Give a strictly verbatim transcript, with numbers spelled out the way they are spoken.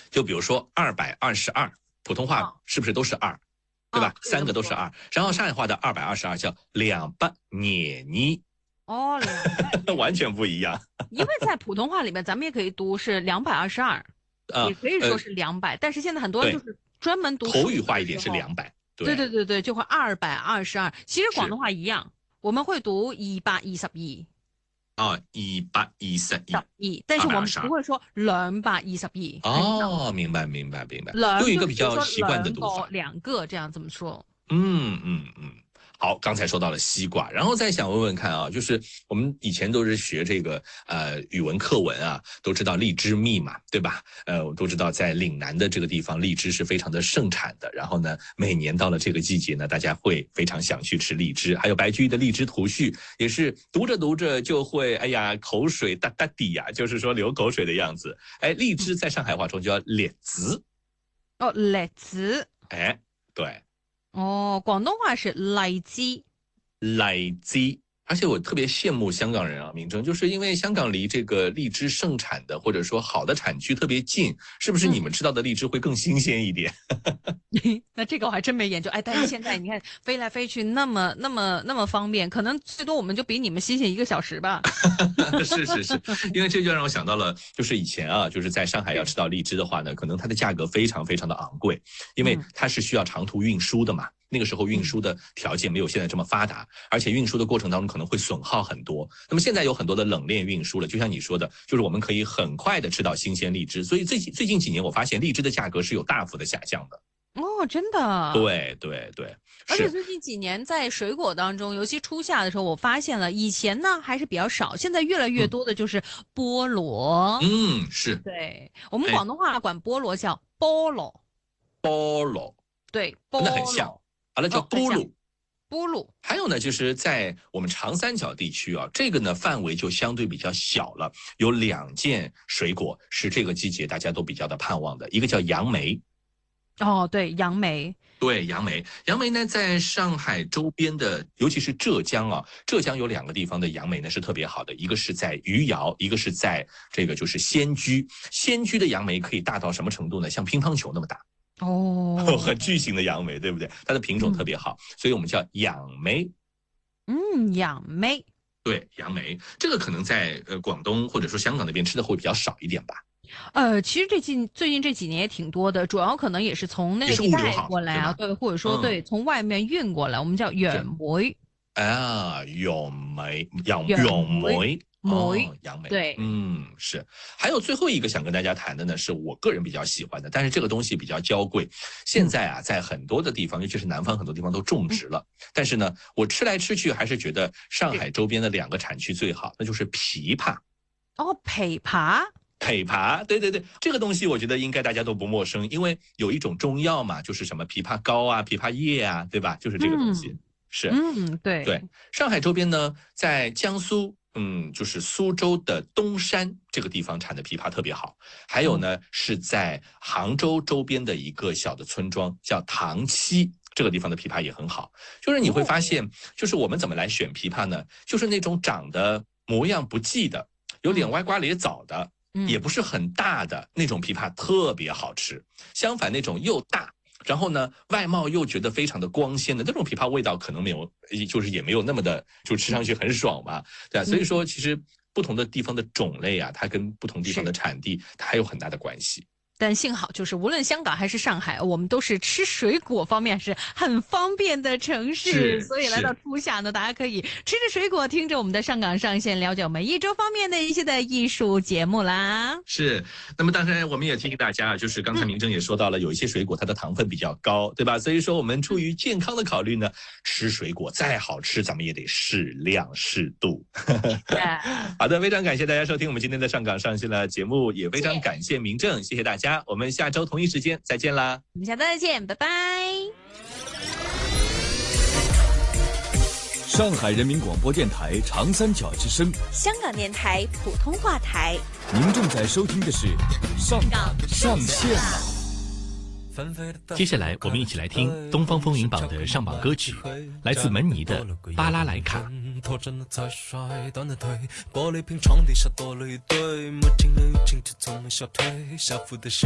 就比如说二百二十二，普通话是不是都是二？对吧？三个都是二。然后上海话的二百二十二叫两百廿二。 哦，两百完全不一样。 因为在普通话里面，咱们也可以读是两百二十二，也可以说是两百、呃，但是现在很多人就是专门读口语化一点是两百。 对对对对，就会二百二十二。其实广东话一样，我们会读一百二十二。 哦，一百二十二， 但是我们不会说两百二十二。 哦，明白明白明白。 用一个比较习惯的读法， 两个这样这么说。 嗯嗯嗯。好，刚才说到了西瓜，然后再想问问看啊，就是我们以前都是学这个呃语文课文啊，都知道荔枝蜜嘛，对吧？呃，我都知道在岭南的这个地方，荔枝是非常的盛产的。然后呢，每年到了这个季节呢，大家会非常想去吃荔枝。还有白居易的《荔枝图序》，也是读着读着就会，哎呀，口水哒哒滴呀，就是说流口水的样子。哎，荔枝在上海话中叫栗子。 哦，栗子。 哎，对。 哦，广东话是荔枝， 荔枝。而且我特别羡慕香港人啊，明正，就是因为香港离这个荔枝盛产的或者说好的产区特别近，是不是你们吃到的荔枝会更新鲜一点？ 嗯、那这个我还真没研究。哎，但是现在你看飞来飞去那么那么那么方便，可能最多我们就比你们新鲜一个小时吧。 是是是，因为这就让我想到了，就是以前啊，就是在上海要吃到荔枝的话呢，可能它的价格非常非常的昂贵，因为它是需要长途运输的嘛。那个时候运输的条件没有现在这么发达，而且运输的过程当中可能会损耗很多。那么现在有很多的冷链运输了，就像你说的，就是我们可以很快的吃到新鲜荔枝。所以最最近几年我发现荔枝的价格是有大幅的下降的。 哦，真的？ 对对对。 而且最近几年在水果当中，尤其初夏的时候，我发现了以前呢还是比较少，现在越来越多的就是菠萝。 嗯，是。 对，我们广东话管菠萝叫菠萝。 菠萝。 对，菠萝。 那很像。好了，叫菠萝。 菠萝。 还有呢，就是在我们长三角地区啊，这个呢范围就相对比较小了。有两件水果是这个季节大家都比较的盼望的，一个叫杨梅。 哦，对，杨梅。 对，杨梅，杨梅呢，在上海周边的，尤其是浙江啊，浙江有两个地方的杨梅呢是特别好的，一个是在余姚，一个是在这个就是仙居。仙居的杨梅可以大到什么程度呢？像乒乓球那么大。 哦， 很巨型的杨梅，对不对？它的品种特别好，嗯、所以我们叫杨梅。 嗯，杨梅。 对，杨梅这个可能在呃广东或者说香港那边吃的会比较少一点吧。 呃，其实这近最近这几年也挺多的，主要可能也是从内地带过来啊，对，或者说、嗯、对从外面运过来，我们叫杨梅。 啊，杨梅，杨杨梅。 梅、 哦、杨梅， 对， 嗯，是。还有最后一个想跟大家谈的呢，是我个人比较喜欢的，但是这个东西比较娇贵。现在啊，在很多的地方，尤其是南方很多地方都种植了，嗯、但是呢，我吃来吃去还是觉得上海周边的两个产区最好，那就是枇杷。 哦，枇杷。 枇杷，对对对，这个东西我觉得应该大家都不陌生，因为有一种中药嘛，就是什么枇杷膏啊、枇杷叶啊，对吧？就是这个东西。 嗯、 是， 嗯，对对。上海周边呢，在江苏。嗯，就是苏州的东山这个地方产的枇杷特别好，还有呢、嗯、是在杭州周边的一个小的村庄叫塘溪，这个地方的枇杷也很好。就是你会发现，就是我们怎么来选枇杷呢？就是那种长得模样不济的，有点歪瓜裂枣的，嗯、也不是很大的那种枇杷特别好吃。相反，那种又大。然后呢，外貌又觉得非常的光鲜的那种枇杷味道，可能没有，就是也没有那么的，就吃上去很爽嘛，对吧？所以说，其实不同的地方的种类啊，它跟不同地方的产地，它还有很大的关系。 但幸好，就是无论香港还是上海，我们都是吃水果方面是很方便的城市，所以来到初夏呢，大家可以吃着水果，听着我们的上港上线，了解我们一周方面的一些的艺术节目啦。 是，那么当然我们也提醒大家，就是刚才明正也说到了，嗯、有一些水果它的糖分比较高，对吧？所以说我们出于健康的考虑呢，吃水果再好吃，咱们也得适量适度。好的，非常感谢大家收听我们今天的上港上线的节目，也非常感谢明正，谢谢大家。我们下周同一时间再见啦！ 我们下周再见，拜拜。 上海人民广播电台长三角之声， 香港电台普通话台。 您正在收听的是上港上线了。 接下来我们一起来听东方风云榜的上榜歌曲，来自门尼的《巴拉莱卡》。拖着那太甩短的腿，玻璃瓶床底下多了一堆，墨镜的雨镜就从没消退，小腹的胸